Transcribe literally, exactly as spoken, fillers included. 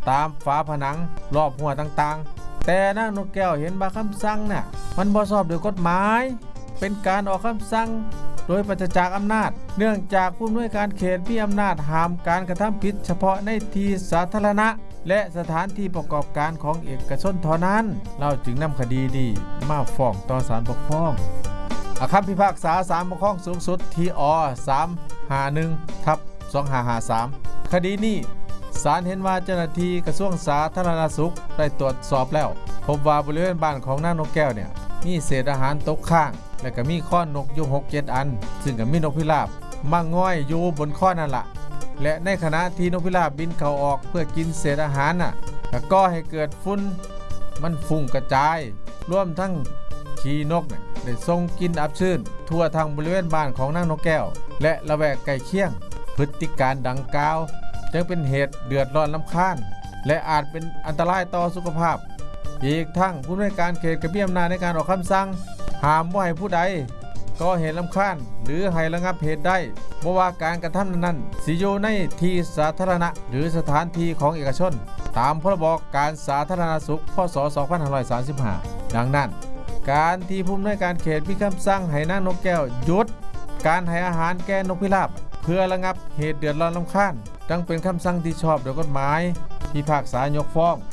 ตามฝาผนังรอบหัวต่างๆแต่นางนกแก้วเห็นว่าคำสั่งน่ะมันบ่ชอบด้วยกฎหมายเป็นการออกคำสั่งโดยปราศจากอำนาจเนื่องจากผู้อำนวยการเขตมีอำนาจห้ามการกระทำผิดเฉพาะในที่สาธารณะและสถานที่ประกอบการของเอกชนเท่านั้นเราจึงนำคดีนี้มาฟ้องต่อศาลปกครองคำพิพากษาศาลปกครองสูงสุดที่อ สามห้าหนึ่ง ทับ สองห้าห้าสาม คดีนี้ศาลเห็นว่าเจ้าหน้าที่กระทรวงสาธารณสุขได้ตรวจสอบแล้วพบว่าบริเวณบ้านของนางนกแก้วเนี่ยมีเศษอาหารตกค้างและก็มีข้อนกอยู่ หกเจ็ด อันซึ่งก็มีนกพิราบมาง่อยอยู่บนข้อนั่นละและในขณะที่นกพิราบบินเข้าออกเพื่อกินเศษอาหารน่ะก็ก่อให้เกิดฝุ่นมันฟุ้งกระจายรวมทั้งขี้นกเนี่ยได้ส่งกลิ่นอับชื้นทั่วทางบริเวณบ้านของนางนกแก้วและละแวกใกล้เคียงพฤติการดังกล่าวจึงเป็นเหตุเดือดร้อนรำคาญและอาจเป็นอันตรายต่อสุขภาพอีกทั้งผู้อำนวยการเขตก็มีอำนาจในการออกคำสั่งห้ามบ่ให้ผู้ใดก่อเหตุรำคาญหรือให้ระงับเหตุได้บ่ว่าการกระทำนั้นสิอยู่ในที่สาธารณะหรือสถานที่ของเอกชนตามพรบการสาธารณสุขพ.ศ. สองพันห้าร้อยสามสิบห้าดังนั้นการที่ผู้อำนวยการเขตมีคำสั่งให้นางนกแก้วหยุดการให้อาหารแก่นกพิราบเพื่อระงับเหตุเดือดร้อนรำคาญดังเป็นคำสั่งที่ชอบโดยกฎหมายพิพากษายกฟ้อง